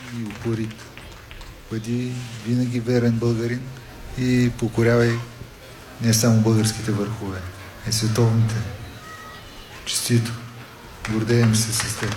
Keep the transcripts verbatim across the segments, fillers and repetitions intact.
и упорит. Бъди винаги верен българин и покорявай не само българските върхове, а и световните. Честито! Гордеем се с теб.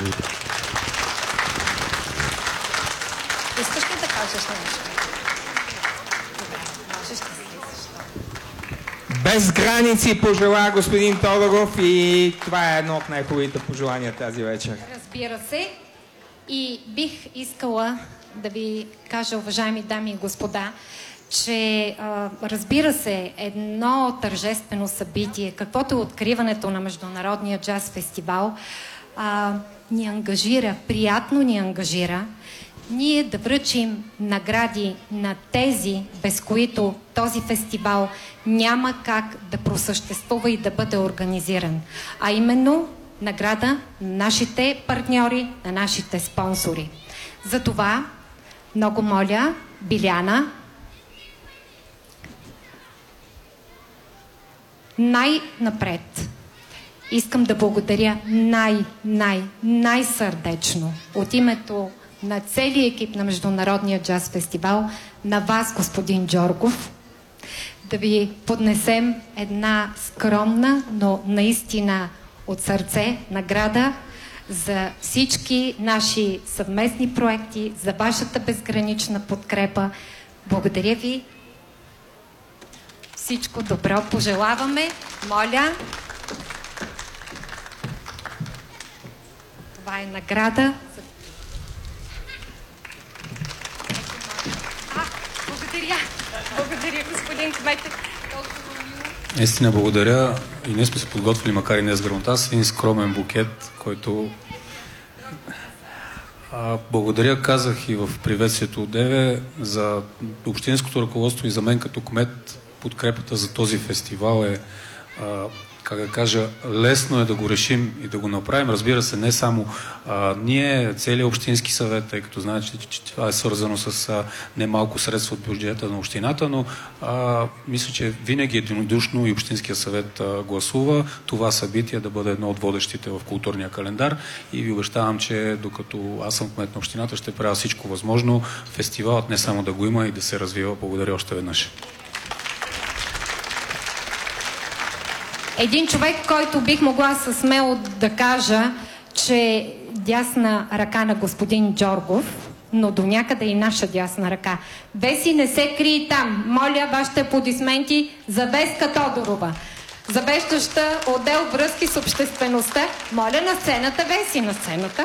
Искаш ли да кажеш нещо? Добре, можеш да си Без граници пожела господин Тодоров и това е едно от най-хубавите пожелания тази вечер. Разбира се. И бих искала да ви кажа, уважаеми дами и господа, че а, разбира се, едно тържествено събитие, каквото е откриването на Международния джаз фестивал, а, ни ангажира, приятно ни ангажира, ние да връчим награди на тези, без които този фестивал няма как да просъществува и да бъде организиран. А именно награда на нашите партньори, на нашите спонсори. Затова много моля Биляна най-напред искам да благодаря най-най-най-сърдечно от името на целия екип на Международния джаз фестивал на вас, господин Джоргов, да ви поднесем една скромна, но наистина от сърце награда за всички наши съвместни проекти, за вашата безгранична подкрепа. Благодаря ви. Всичко добро пожелаваме. Моля. Това е награда. А, благодаря. Благодаря, господин Кметов. Наистина благодаря. И ние сме се подготвили, макар и не с грамота, с един скромен букет, който а, благодаря, казах и в приветствието от ДЕВЕ, за общинското ръководство и за мен като кмет. Подкрепата за този фестивал е, а, как да кажа, лесно е да го решим и да го направим. Разбира се, не само а, ние, целият общински съвет, тъй като знаете, че, че това е свързано с а, немалко средства от бюджета на общината, но а, мисля, че винаги единодушно и общинския съвет а, гласува това събитие да бъде едно от водещите в културния календар и ви обещавам, че докато аз съм кмет на общината, ще правя всичко възможно фестивалът не само да го има и да се развива. Благодаря още веднъж. Един човек, който бих могла със смело да кажа, че дясна ръка на господин Джоргов, но до някъде и наша дясна ръка. Веси, не се крий там. Моля вашите аплодисменти за Веска Тодорова, завеждаща отдел връзки с обществеността. Моля на сцената, Веси, на сцената.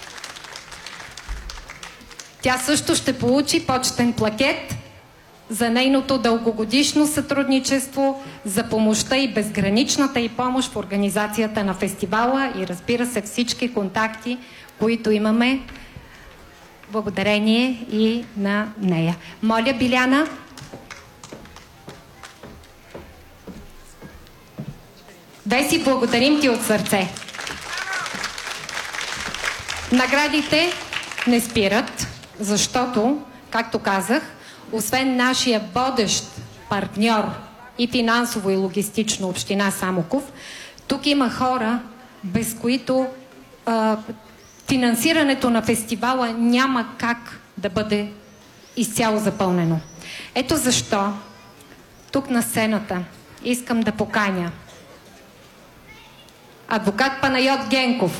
Тя също ще получи почетен плакет за нейното дългогодишно сътрудничество, за помощта и безграничната и помощ в организацията на фестивала и разбира се всички контакти, които имаме благодарение и на нея. Моля, Биляна. Веси, благодарим ти от сърце. Наградите не спират, защото, както казах, освен нашия водещ партньор и финансово и логистично община Самоков, тук има хора, без които а, финансирането на фестивала няма как да бъде изцяло запълнено. Ето защо тук на сцената искам да поканя адвокат Панайот Генков,